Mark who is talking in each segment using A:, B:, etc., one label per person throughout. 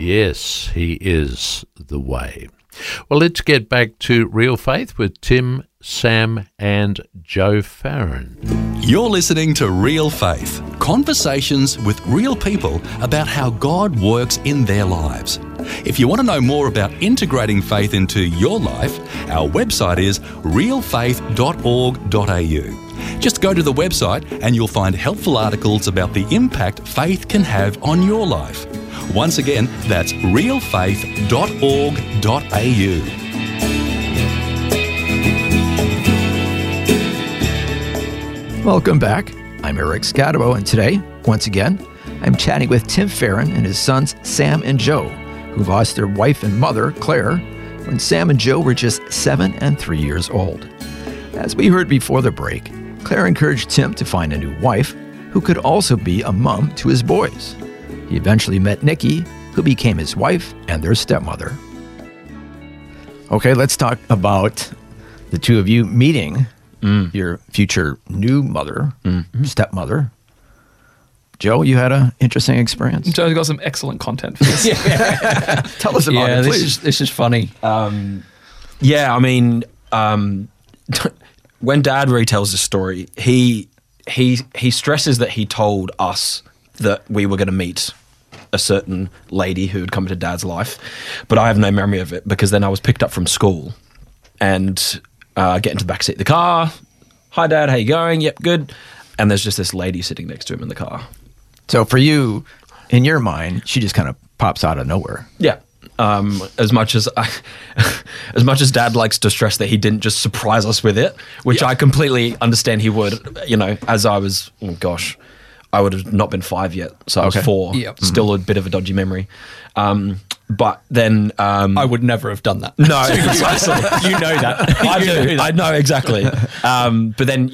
A: Yes, he is the way. Well, let's get back to Real Faith with Tim, Sam and Joe Farron.
B: You're listening to Real Faith, conversations with real people about how God works in their lives. If you want to know more about integrating faith into your life, our website is realfaith.org.au. Just go to the website and you'll find helpful articles about the impact faith can have on your life. Once again, that's realfaith.org.au.
C: Welcome back. I'm Eric Scatabo, and today, once again, I'm chatting with Tim Farron and his sons Sam and Joe, who lost their wife and mother, Claire, when Sam and Joe were just 7 and 3 years old. As we heard before the break, Claire encouraged Tim to find a new wife who could also be a mom to his boys. He eventually met Nikki, who became his wife and their stepmother. Okay, let's talk about the two of you meeting your future new mother, stepmother. Joe, you had an interesting experience.
D: Joe's got some excellent content for this.
C: Tell us about it, please.
E: This is funny. When Dad retells the story, he stresses that he told us that we were going to meet a certain lady who had come into Dad's life, but I have no memory of it because then I was picked up from school and get into the backseat of the car. Hi, Dad, how you going? Yep, good. And there's just this lady sitting next to him in the car.
C: So for you, in your mind, she just kind of pops out of nowhere.
E: Yeah. As much as Dad likes to stress that he didn't just surprise us with it, which I completely understand he would, as I was, I would have not been 5 yet, so I was 4.
D: Yep.
E: Still a bit of a dodgy memory. But then...
F: I would never have done that.
E: No, precisely.
F: You know that.
E: I do. I know exactly. But then,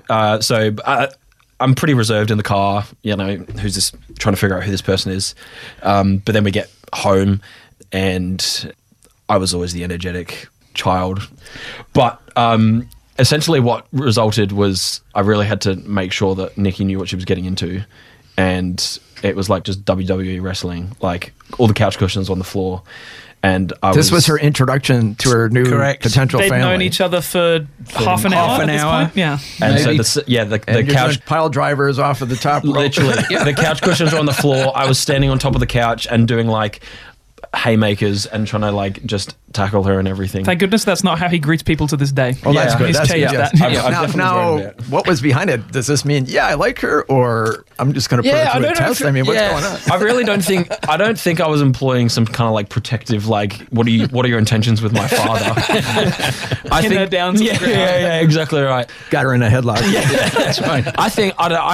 E: I'm pretty reserved in the car, who's this, trying to figure out who this person is. But then we get home and I was always the energetic child. But essentially what resulted was I really had to make sure that Nikki knew what she was getting into. And it was like just WWE wrestling, like all the couch cushions on the floor. And
C: this was her introduction to her new potential
D: They'd
C: family.
D: known each other for half an hour at this point. Yeah.
E: And
C: Maybe.
E: so the
C: And
E: couch...
C: pile drivers off of the top rope.
E: Literally. The couch cushions were on the floor. I was standing on top of the couch and doing like haymakers and trying to like just tackle her and everything.
D: Thank goodness that's not how he greets people to this day.
C: Well, that's good.
D: He's
C: That's
D: changed
C: good.
D: that.
C: Now, what was behind it? Does this mean, I like her, or I'm just going to put her through a test? I mean, what's going on?
E: I really don't think I was employing some kind of like protective, like, what are your intentions with my father? I
D: Pin her down to the ground.
E: Yeah, exactly right.
C: Got her in a headlock.
E: Yeah, that's right. I think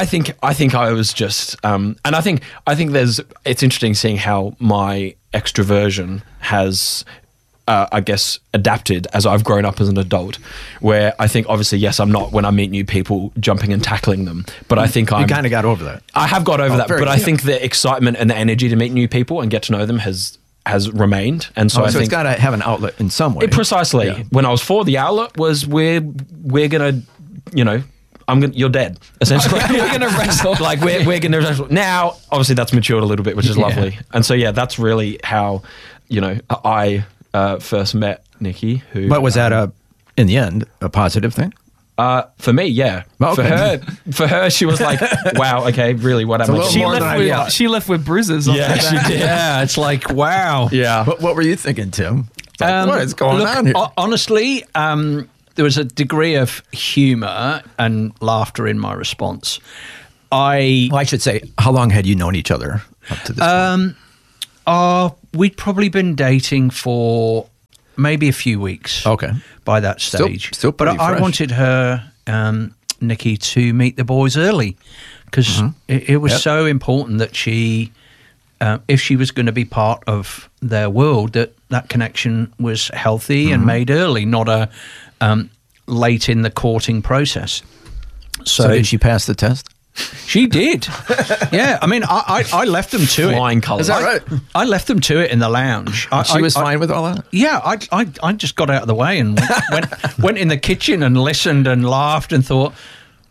E: I was just, and I think it's interesting seeing how my extroversion has, I guess, adapted as I've grown up as an adult, where I think obviously, yes, I'm not, when I meet new people, jumping and tackling them, but I think
C: You kind of got over that.
E: I have got over that, but I think the excitement and the energy to meet new people and get to know them has remained. And so I think
C: it's got to have an outlet in some way.
E: Precisely. Yeah. When I was 4, the outlet was we're going to, you're dead, essentially.
D: We're going to wrestle.
E: Like, we're going to wrestle. Now, obviously, that's matured a little bit, which is lovely. And so, that's really how, I first met Nikki.
C: But was that, in the end, a positive thing?
E: For me, yeah.
C: Okay.
E: For her, she was like, wow, okay, really, what am I doing?
D: She left with bruises.
E: Yeah, she did.
F: Yeah, it's like, wow.
E: Yeah.
C: What were you thinking, Tim? Like, what is going on here?
F: Honestly, there was a degree of humour and laughter in my response. I
C: should say, how long had you known each other up to this point?
F: We'd probably been dating for maybe a few weeks.
C: Okay.
F: By that stage.
C: Still
F: but
C: pretty
F: I
C: fresh.
F: wanted her, Nikki, to meet the boys early because it was so important that she, if she was going to be part of their world, that connection was healthy and made early, not a late in the courting process.
C: So did she pass the test?
F: She did. Yeah. I mean, I left them to it.
E: Flying colours.
C: Is that right?
F: I left them to it in the lounge.
C: She was fine with all that?
F: Yeah. I just got out of the way and went in the kitchen and listened and laughed and thought,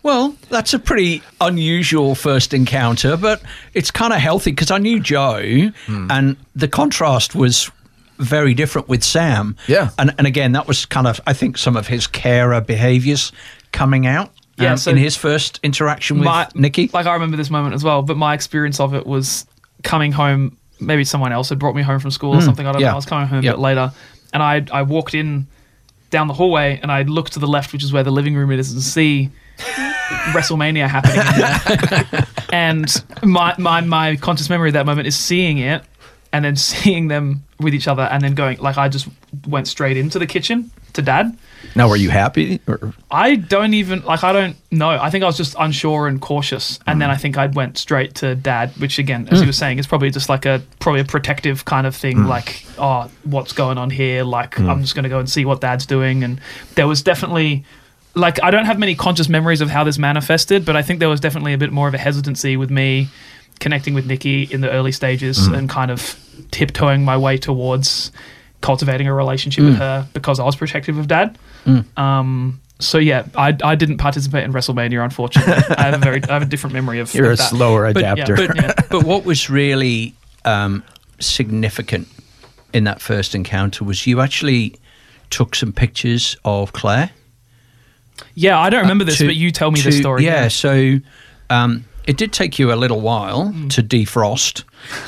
F: Well, that's a pretty unusual first encounter, but it's kind of healthy because I knew Joe, and the contrast was very different with Sam.
C: Yeah.
F: And again, that was kind of, I think, some of his carer behaviours coming out
D: Yeah, so
F: in his first interaction with Nikki.
D: Like, I remember this moment as well, but my experience of it was coming home. Maybe someone else had brought me home from school or something. I don't know. I was coming home a bit later, and I walked in down the hallway, and I looked to the left, which is where the living room is, and see WrestleMania happening in there. And my conscious memory of that moment is seeing it, and then seeing them with each other, and then going, like, I just went straight into the kitchen to Dad.
C: Now, were you happy? Or?
D: I don't know. I think I was just unsure and cautious. And then I think I went straight to Dad, which, again, as he was saying, is probably just like a protective kind of thing. Like, oh, what's going on here? Like, I'm just going to go and see what Dad's doing. And there was definitely, like, I don't have many conscious memories of how this manifested, but I think there was definitely a bit more of a hesitancy with me connecting with Nikki in the early stages and kind of tiptoeing my way towards cultivating a relationship with her because I was protective of Dad. So yeah, I didn't participate in WrestleMania, unfortunately. I have a different memory of
C: You're
D: of
C: a
D: that.
C: slower adapter.
F: But what was really significant in that first encounter was you actually took some pictures of Claire.
D: Yeah, I don't remember this, but you tell me the story.
F: Yeah, so it did take you a little while to defrost.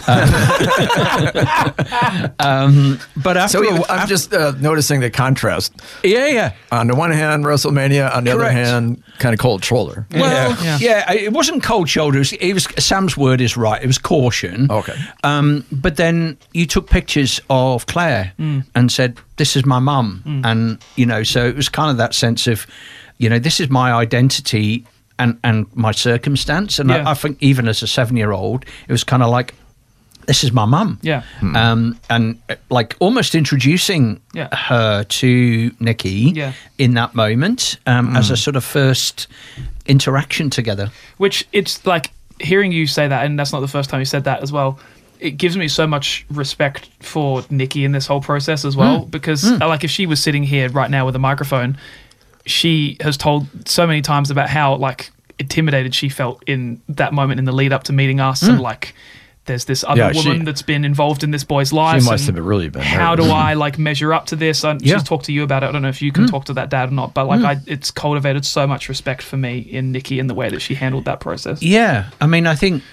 F: But after
C: I'm just noticing the contrast.
F: Yeah.
C: On the one hand, WrestleMania. On the other
F: Correct.
C: hand, kind of cold shoulder.
F: Well, it wasn't cold shoulders. It was Sam's word is right. It was caution.
C: Okay.
F: But then you took pictures of Claire and said, "This is my mum," and so it was kind of that sense of, this is my identity and my circumstance. And I think even as a 7-year-old, it was kind of like, this is my mum.
D: Yeah.
F: And like almost introducing her to Nikki in that moment as a sort of first interaction together.
D: Which, it's like, hearing you say that, and that's not the first time you said that as well, it gives me so much respect for Nikki in this whole process as well, because like, if she was sitting here right now with a microphone, she has told so many times about how, like, intimidated she felt in that moment in the lead up to meeting us, and like, there's this other woman that's been involved in this boy's life.
C: She must have really been.
D: How do I, like, measure up to this? She's talked to you about it. I don't know if you can talk to that dad or not, but like, it's cultivated so much respect for me in Nikki in the way that she handled that process.
F: Yeah, I mean, I think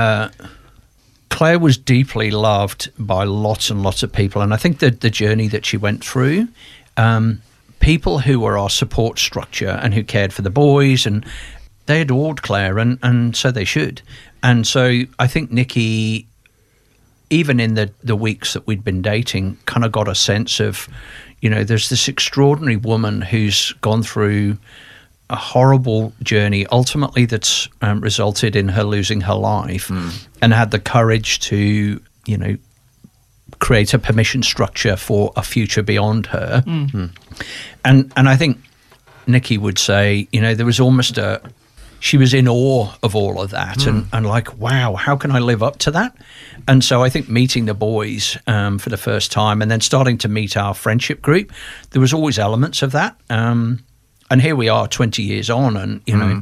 F: Claire was deeply loved by lots and lots of people, and I think that the journey that she went through, people who were our support structure and who cared for the boys, and they adored Claire, and so they should. And so I think Nikki, even in the weeks that we'd been dating, kind of got a sense of, there's this extraordinary woman who's gone through a horrible journey, ultimately that's resulted in her losing her life, and had the courage to, create a permission structure for a future beyond her. And I think Nikki would say, there was almost she was in awe of all of that, and like, wow, how can I live up to that? And so I think meeting the boys for the first time, and then starting to meet our friendship group, there was always elements of that. And here we are 20 years on, and,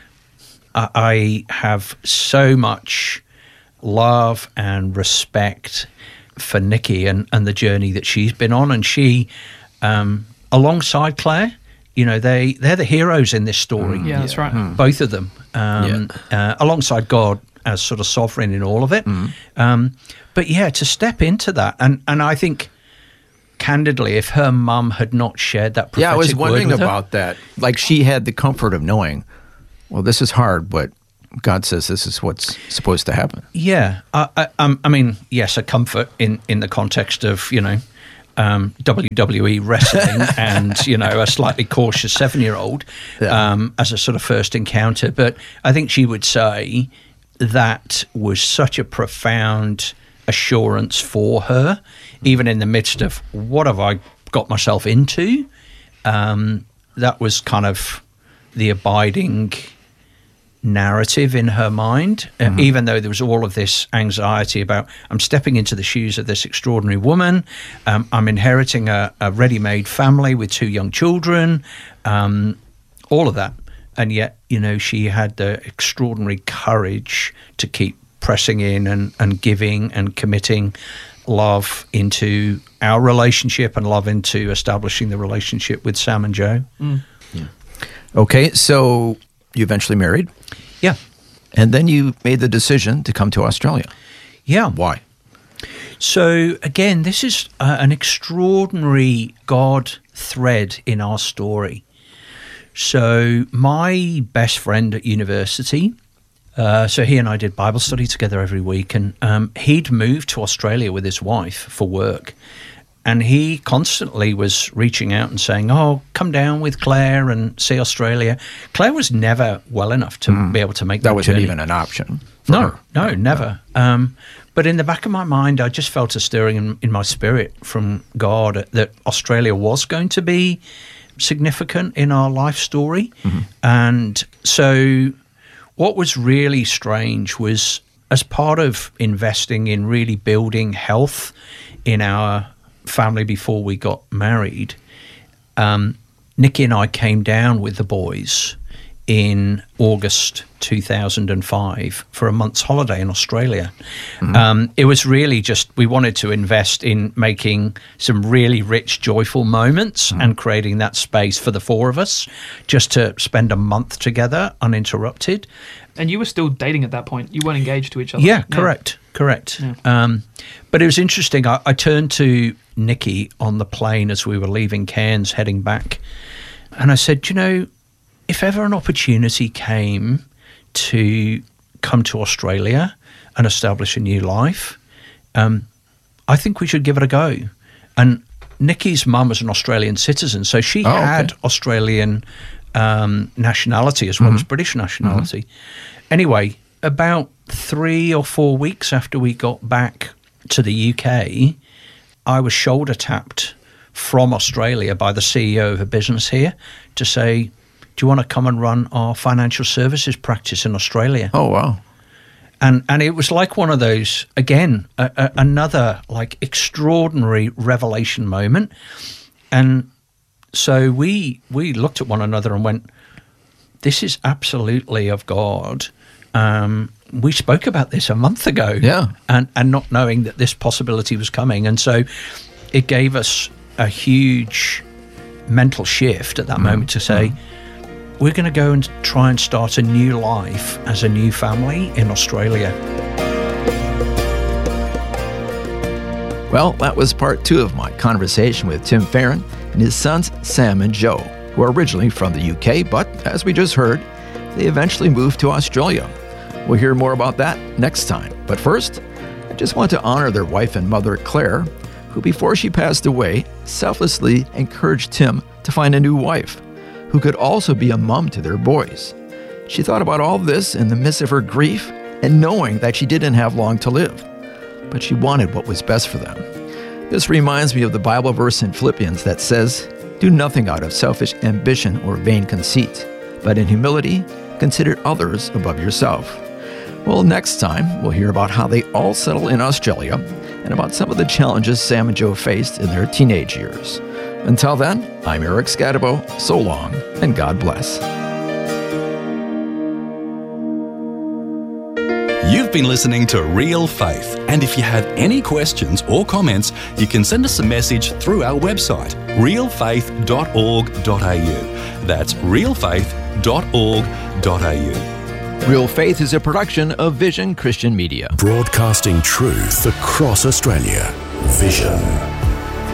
F: I have so much love and respect for Nikki and the journey that she's been on. And she, alongside Claire, they're the heroes in this story.
D: Yeah, that's right.
F: Both of them, alongside God as sort of sovereign in all of it. But yeah, to step into that, and I think, candidly, if her mum had not shared that prophetic
C: I was wondering
F: word with her,
C: about that. Like, she had the comfort of knowing, well, this is hard, but God says this is what's supposed to happen.
F: Yeah, I mean, yes, a comfort in the context of WWE wrestling and a slightly cautious 7-year-old as a sort of first encounter. But I think she would say that was such a profound assurance for her, even in the midst of what have I got myself into. That was kind of the abiding narrative in her mind, even though there was all of this anxiety about, I'm stepping into the shoes of this extraordinary woman, I'm inheriting a ready-made family with 2 young children, all of that. and yet, you know, she had the extraordinary courage to keep pressing in and giving and committing love into our relationship and love into establishing the relationship with Sam and Joe.
C: Okay, so you eventually married,
F: Yeah.
C: and then you made the decision to come to Australia.
F: Yeah.
C: Why?
F: So again, this is an extraordinary God thread in our story. So my best friend at university, so he and I did Bible study together every week, and he'd moved to Australia with his wife for work. And he constantly was reaching out and saying, oh, come down with Claire and see Australia. Claire was never well enough to be able to make that
C: wasn't
F: journey.
C: even an option.
F: No, never. But in the back of my mind, I just felt a stirring in my spirit from God that Australia was going to be significant in our life story. And so what was really strange was, as part of investing in really building health in our family before we got married, Nikki and I came down with the boys in August 2005 for a month's holiday in Australia. It was really just, we wanted to invest in making some really rich, joyful moments and creating that space for the four of us just to spend a month together uninterrupted.
D: And you were still dating at that point. You weren't engaged to each other.
F: Yeah, correct.
D: Yeah.
F: But it was interesting. I turned to Nikki on the plane as we were leaving Cairns heading back, and I said, you know, if ever an opportunity came to come to Australia and establish a new life, I think we should give it a go. And Nikki's mum was an Australian citizen, so she had Australian nationality as well as British nationality. Anyway, about 3 or 4 weeks after we got back to the UK, I was shoulder tapped from Australia by the CEO of a business here to say, do you want to come and run our financial services practice in Australia?
C: Oh, wow.
F: And it was like one of those, again, another like extraordinary revelation moment. And so we looked at one another and went, this is absolutely of God. We spoke about this a month ago, and not knowing that this possibility was coming. And so it gave us a huge mental shift at that moment to say, we're going to go and try and start a new life as a new family in Australia.
C: Well, that was part 2 of my conversation with Tim Farron and his sons Sam and Joe, who are originally from the UK, but as we just heard, they eventually moved to Australia. We'll hear more about that next time. But first, I just want to honor their wife and mother, Claire, who before she passed away, selflessly encouraged Tim to find a new wife who could also be a mom to their boys. She thought about all this in the midst of her grief and knowing that she didn't have long to live, but she wanted what was best for them. This reminds me of the Bible verse in Philippians that says, do nothing out of selfish ambition or vain conceit, but in humility, consider others above yourself. Well, next time, we'll hear about how they all settled in Australia and about some of the challenges Sam and Joe faced in their teenage years. Until then, I'm Eric Scadabo. So long, and God bless.
B: You've been listening to Real Faith, and if you have any questions or comments, you can send us a message through our website, realfaith.org.au. That's realfaith.org.au.
C: Real Faith is a production of Vision Christian Media.
G: Broadcasting truth across Australia. Vision.